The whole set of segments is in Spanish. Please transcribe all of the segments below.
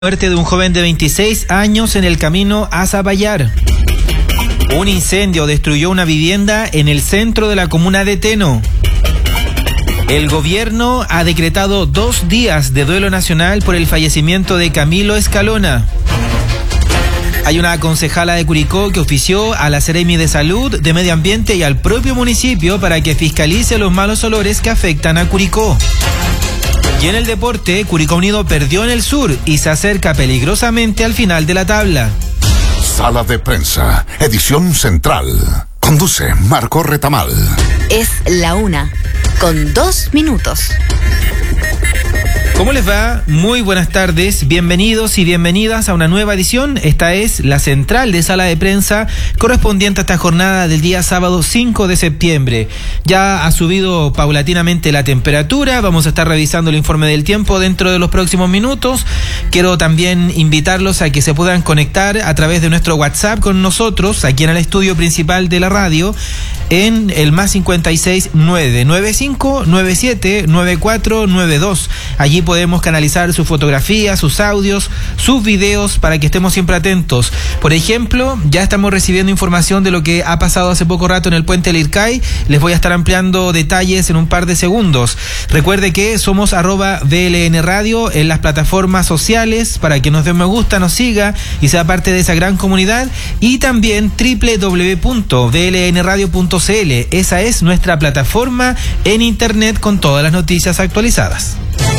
Muerte de un joven de 26 años en el camino a Zapallar. Un incendio destruyó una vivienda en el centro de la comuna de Teno. El gobierno ha decretado 2 días de duelo nacional por el fallecimiento de Camilo Escalona. Hay una concejala de Curicó que ofició a la Seremi de Salud, de Medio Ambiente y al propio municipio para que fiscalice los malos olores que afectan a Curicó. Y en el deporte, Curicó Unido perdió en el sur y se acerca peligrosamente al final de la tabla. Sala de prensa, edición central. Conduce Marco Retamal. Es la 1:02. ¿Cómo les va? Muy buenas tardes, bienvenidos y bienvenidas a una nueva edición. Esta es la central de Sala de Prensa correspondiente a esta jornada del día sábado 5 de septiembre. Ya ha subido paulatinamente la temperatura, vamos a estar revisando el informe del tiempo dentro de los próximos minutos. Quiero también invitarlos a que se puedan conectar a través de nuestro WhatsApp con nosotros, aquí en el estudio principal de la radio, en el +56 995 97 9492. Allí podemos canalizar sus fotografías, sus audios, sus videos para que estemos siempre atentos. Por ejemplo, ya estamos recibiendo información de lo que ha pasado hace poco rato en el puente del Ircay. Les voy a estar ampliando detalles en un par de segundos. Recuerde que somos @VLN Radio en las plataformas sociales para que nos dé me gusta, nos siga y sea parte de esa gran comunidad. Y también www.vlnradio.cl. Esa es nuestra plataforma en internet con todas las noticias actualizadas.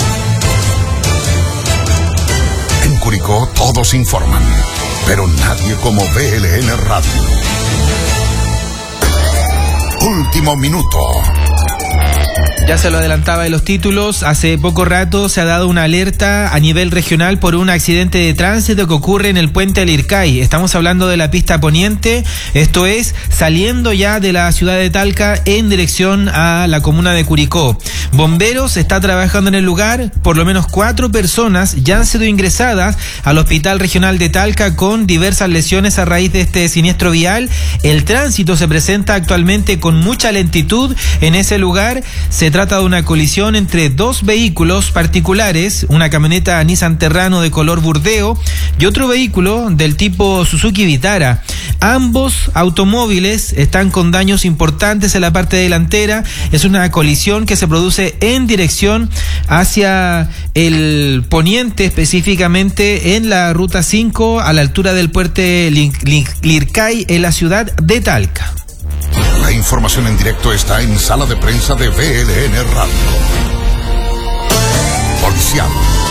En Curicó todos informan, pero nadie como VLN Radio. Último minuto. Ya se lo adelantaba en los títulos, hace poco rato se ha dado una alerta a nivel regional por un accidente de tránsito que ocurre en el puente del Ircay. Estamos hablando de la pista poniente, esto es saliendo ya de la ciudad de Talca en dirección a la comuna de Curicó. Bomberos está trabajando en el lugar, por lo menos 4 personas ya han sido ingresadas al Hospital Regional de Talca con diversas lesiones a raíz de este siniestro vial. El tránsito se presenta actualmente con mucha lentitud en ese lugar. Se trata de una colisión entre 2 vehículos particulares, una camioneta Nissan Terrano de color burdeo y otro vehículo del tipo Suzuki Vitara. Ambos automóviles están con daños importantes en la parte delantera. Es una colisión que se produce en dirección hacia el poniente, específicamente en la ruta 5 a la altura del puente Lircay en la ciudad de Talca. La información en directo está en Sala de Prensa de VLN Radio. Policial.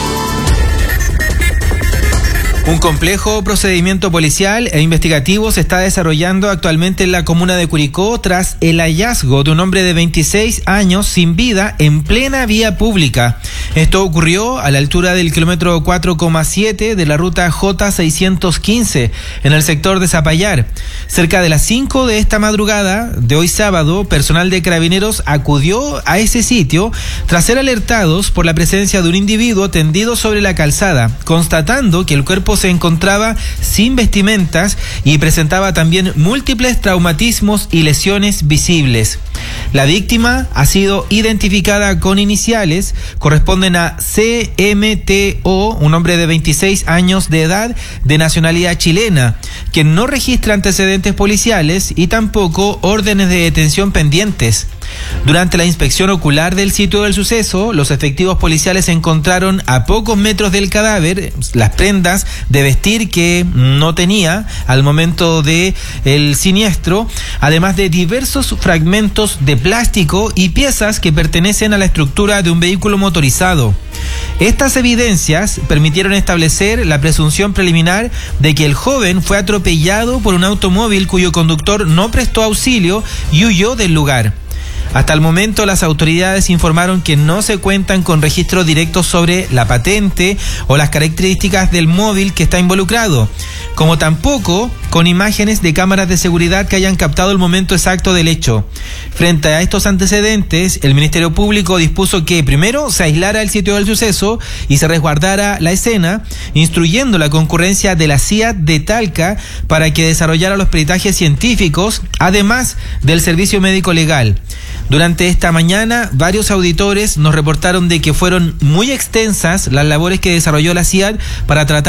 Un complejo procedimiento policial e investigativo se está desarrollando actualmente en la comuna de Curicó tras el hallazgo de un hombre de 26 años sin vida en plena vía pública. Esto ocurrió a la altura del kilómetro 4,7 de la ruta J615 en el sector de Zapallar. Cerca de las 5 de esta madrugada de hoy sábado, personal de Carabineros acudió a ese sitio tras ser alertados por la presencia de un individuo tendido sobre la calzada, constatando que el cuerpo se encontraba sin vestimentas y presentaba también múltiples traumatismos y lesiones visibles. La víctima ha sido identificada con iniciales, corresponden a CMTO, un hombre de 26 años de edad de nacionalidad chilena, quien no registra antecedentes policiales y tampoco órdenes de detención pendientes. Durante la inspección ocular del sitio del suceso, los efectivos policiales encontraron a pocos metros del cadáver las prendas de vestir que no tenía al momento de el siniestro, además de diversos fragmentos de plástico y piezas que pertenecen a la estructura de un vehículo motorizado. Estas evidencias permitieron establecer la presunción preliminar de que el joven fue atropellado por un automóvil cuyo conductor no prestó auxilio y huyó del lugar. Hasta el momento, las autoridades informaron que no se cuentan con registros directos sobre la patente o las características del móvil que está involucrado. como tampoco con imágenes de cámaras de seguridad que hayan captado el momento exacto del hecho. Frente a estos antecedentes, el Ministerio Público dispuso que primero se aislara el sitio del suceso y se resguardara la escena, instruyendo la concurrencia de la CIA de Talca para que desarrollara los peritajes científicos, además del servicio médico legal. Durante esta mañana, varios auditores nos reportaron de que fueron muy extensas las labores que desarrolló la CIA para tratar